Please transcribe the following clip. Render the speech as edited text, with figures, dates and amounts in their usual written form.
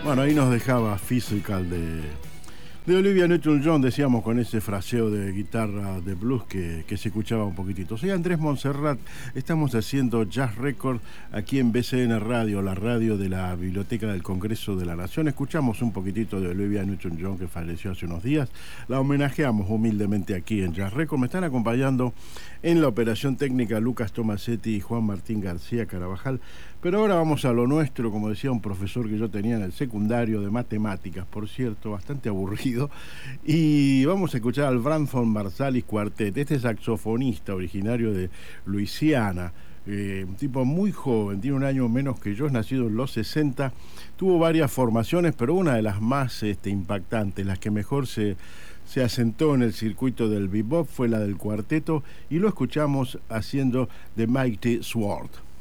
Bueno, ahí nos dejaba Physical de Olivia Newton-John, decíamos, con ese fraseo de guitarra de blues que se escuchaba un poquitito. Soy Andrés Montserrat, estamos haciendo Jazz Record aquí en BCN Radio, la radio de la Biblioteca del Congreso de la Nación. Escuchamos un poquitito de Olivia Newton-John, que falleció hace unos días. La homenajeamos humildemente aquí en Jazz Record. Me están acompañando en la operación técnica Lucas Tomasetti y Juan Martín García Carabajal. Pero ahora vamos a lo nuestro, como decía un profesor que yo tenía en el secundario de matemáticas, por cierto, bastante aburrido. Y vamos a escuchar al Branford Marsalis Quartet, este saxofonista originario de Luisiana, un tipo muy joven, tiene un año menos que yo, es nacido en los 60, tuvo varias formaciones, pero una de las más impactantes, las que mejor se asentó en el circuito del bebop, fue la del cuarteto, y lo escuchamos haciendo The Mighty Sword.